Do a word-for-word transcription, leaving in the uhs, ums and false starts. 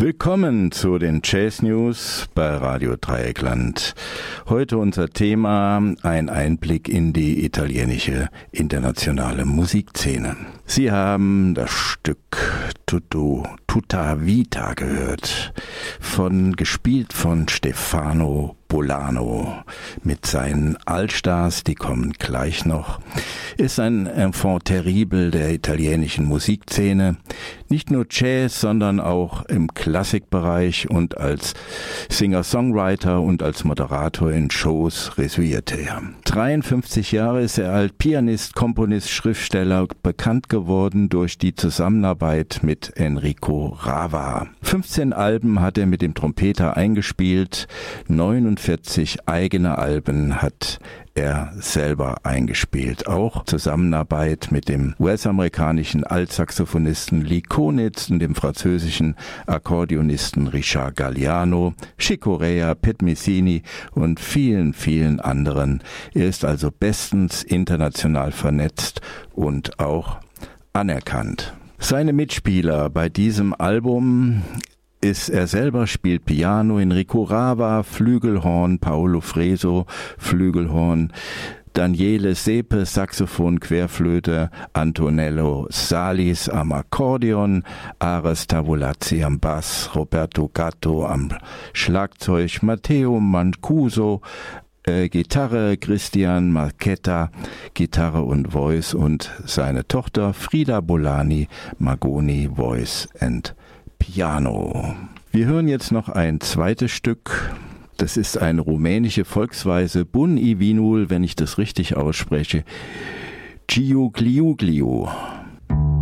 Willkommen zu den Jazz News bei Radio Dreieckland. Heute unser Thema: ein Einblick in die italienische internationale Musikszene. Sie haben das Stück Tutto, Tutta Vita gehört, von, gespielt von Stefano Bolano mit seinen Allstars, die kommen gleich noch. Ist ein Enfant terrible der italienischen Musikszene, nicht nur Jazz, sondern auch im Klassikbereich, und als Singer-Songwriter und als Moderator in Shows resümierte er. dreiundfünfzig Jahre ist er als Pianist, Komponist, Schriftsteller bekannt geworden durch die Zusammenarbeit mit Enrico Rava. fünfzehn Alben hat er mit dem Trompeter eingespielt, neunundvierzig eigene Alben hat er selber eingespielt. Auch Zusammenarbeit mit dem U S-amerikanischen Altsaxophonisten Lee Konitz und dem französischen Akkordeonisten Richard Galliano, Chick Corea, Pat Messini und vielen, vielen anderen. Er ist also bestens international vernetzt und auch anerkannt. Seine Mitspieler bei diesem Album ist er selber, spielt Piano, Enrico Rava, Flügelhorn, Paolo Freso, Flügelhorn, Daniele Sepe, Saxophon, Querflöte, Antonello Salis am Akkordeon, Ares Tavolazzi am Bass, Roberto Gatto am Schlagzeug, Matteo Mancuso, äh, Gitarre, Christian Marchetta, Gitarre und Voice, und seine Tochter Frida Bolani, Magoni, Voice and Piano. Wir hören jetzt noch ein zweites Stück. Das ist eine rumänische Volksweise, Bun i vinul, wenn ich das richtig ausspreche, Giugliugliu.